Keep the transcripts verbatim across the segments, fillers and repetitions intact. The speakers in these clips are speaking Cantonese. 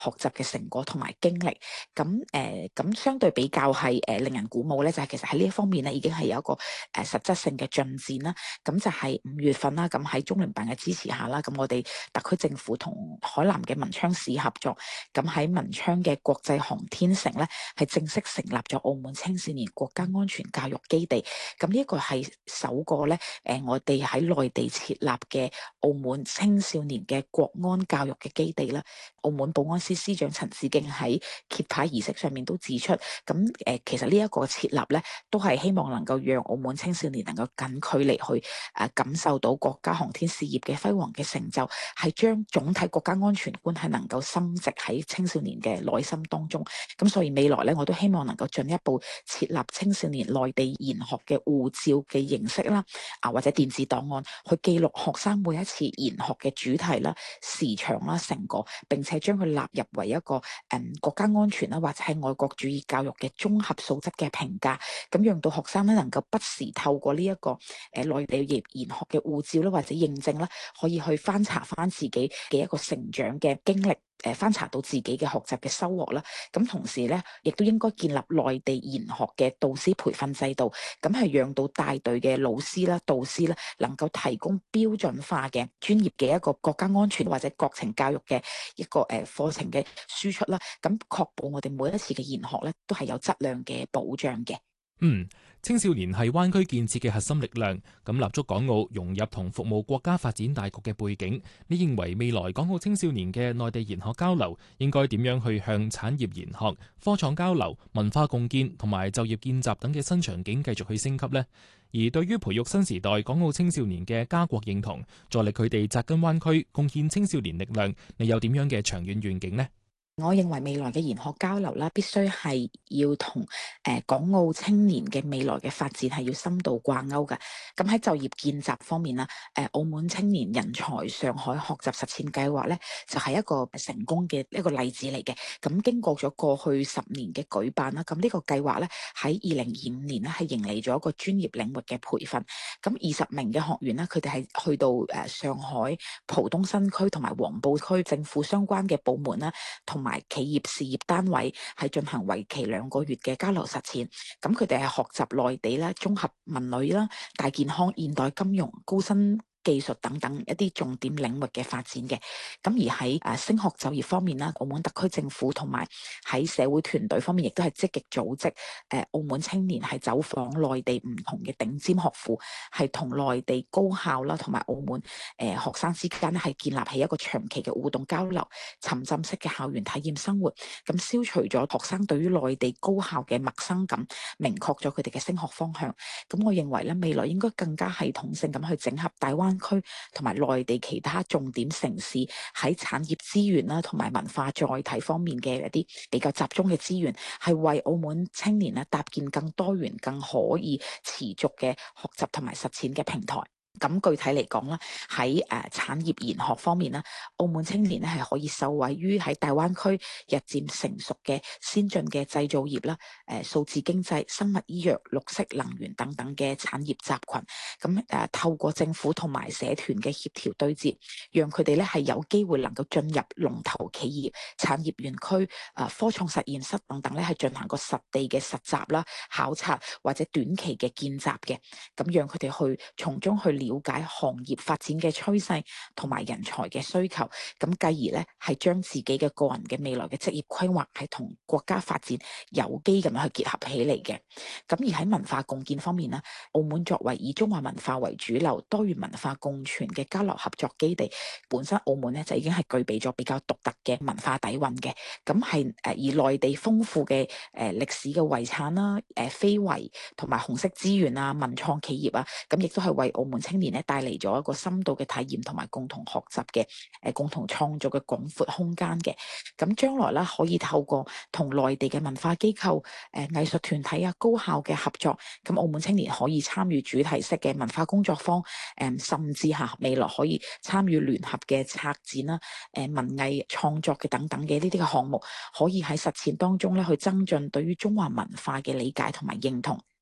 學習嘅成果同埋經歷。咁誒咁相對比較係誒、呃、令人鼓舞咧，就係、是、其實喺呢一方面咧已經係有一個誒、呃、實質性嘅進展啦。咁就係五月份啦，咁喺中聯辦嘅支持下啦，咁我哋特區政府同海南嘅文昌市合作，咁喺文昌嘅國際航天城咧係正式成立咗澳門青少年國家安全教育基地。咁呢一個係首個咧誒、呃、我哋喺內地設立嘅澳門青少年嘅國安教育嘅基地啦。澳門保安司司長陳志敬喺揭牌儀式上面都指出，咁誒、呃、其實呢一個設立咧，都係希望能夠讓澳門青少年能夠近距離去誒、呃、感受到國家航天事業嘅輝煌嘅成就，係將總體國家安全觀係能夠深植喺青少年嘅內心當中。咁所以未來咧，我都希望能夠進一步設立青少年內地研學嘅護照嘅形式啦，啊或者電子檔案去記錄學生每一次研學嘅主題啦、時長啦、成果，並且將佢納入為一個誒、嗯、國家安全啦或者係愛國主義教育嘅綜合素質嘅評價，咁讓到學生咧能夠不時透過呢、這、一個誒、呃、內地研研學嘅護照啦或者認證啦，可以去翻查翻自己嘅一個成長嘅經歷。誒翻查到自己嘅學習嘅收穫啦，咁同時咧，亦都應該建立內地研學嘅導師培訓制度，咁係讓到帶隊嘅老師啦、導師啦，能夠提供標準化嘅專業嘅一個國家安全或者國情教育嘅一個誒課程嘅輸出啦，咁確保我哋每一次嘅研學咧都係有質量嘅保障嘅。 嗯，青少年係灣區建設嘅核心力量，咁立足港澳融入同服務國家發展大局嘅背景，你認為未來港澳青少年嘅內地研學交流應該點樣去向產業研學、科創交流、文化共建同埋就業見習等嘅新場景繼續去升級呢？而對於培育新時代港澳青少年嘅家國認同，助力佢哋扎根灣區，貢獻青少年力量，你有點樣嘅長遠願景呢？ 我認為未來嘅研學交流啦，必須係要同誒、呃、港澳青年嘅未來嘅發展係要深度掛鈎嘅。咁喺就業見習方面啦，誒、呃、澳門青年人才上海學習實踐計劃咧，就係、是、一個成功嘅一個例子嚟嘅。咁經過咗過去十年嘅舉辦啦，咁呢個計劃咧喺二零二五年咧係迎嚟咗一個專業領域嘅培訓。咁二十名嘅學員咧，佢哋係去到誒上海浦東新區同埋黃埔區政府相關嘅部門啦，同埋企業事業單位係進行為期兩個月嘅交流實踐，咁佢哋係學習內地啦、綜合文旅啦、大健康、現代金融、高新技術等等一啲重點領域嘅發展嘅。咁而喺誒升學就業方面啦，澳門特區政府同埋喺社會團隊方面亦都係積極組織誒澳門青年係走訪內地唔同嘅頂尖學府，係同內地高校啦同埋澳門誒學生之間咧係建立起一個長期嘅互動交流、沉浸式嘅校園體驗生活，咁消除咗學生對於內地高校嘅陌生感，明確咗佢哋嘅升學方向。咁我認為咧，未來應該更加系統性咁去整合大灣區同埋內地其他重點城市喺產業資源啦同埋文化載體方面嘅一啲比較集中嘅資源，係為澳門青年咧搭建更多元、更可以持續嘅學習同埋實踐嘅平台。咁具體嚟講啦，喺誒產業研學方面啦，澳門青年咧係可以受惠於喺大灣區日漸成熟嘅先進嘅製造業啦、誒數字經濟、生物醫藥、綠色能源等等嘅產業集群。咁誒透過政府同埋社團嘅協調對接，讓佢哋咧係有機會能夠進入龍頭企業、產業園區、誒科創實驗室等等咧，係進行個實地嘅實習啦、考察或者短期嘅見習嘅，咁讓佢哋去從中去了解行業發展嘅趨勢同埋人才嘅需求，咁繼而咧係將自己嘅個人嘅未來嘅職業規劃係同國家發展有機咁樣去結合起嚟嘅。咁而喺文化共建方面咧，澳門作為以中華文化為主流、多元文化共存嘅交流合作基地，本身澳門咧就已經係具備咗比較獨特嘅文化底蘊嘅。咁係誒而內地豐富嘅誒歷史嘅遺產啦、誒非遺同埋紅色資源啊、文創企業啊，咁亦都係為澳門青年咧帶嚟咗一個深度嘅體驗同埋共同學習嘅誒共同創造嘅廣闊空間嘅。咁將來咧可以透過同內地嘅文化機構、誒藝術團體啊、高校嘅合作，咁澳門青年可以參與主題式嘅文化工作坊，誒甚至嚇未來可以參與聯合嘅策展啦、誒文藝創作嘅等等嘅呢啲嘅項目，可以喺實踐當中咧去增進對於中華文化嘅理解同埋認同。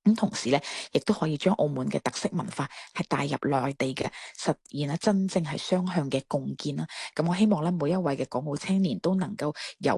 咁同時咧，亦都可以將澳門嘅特色文化係帶入內地嘅，實現咧真正係雙向嘅共建啦。咁我希望咧，每一位嘅港澳青年都能夠有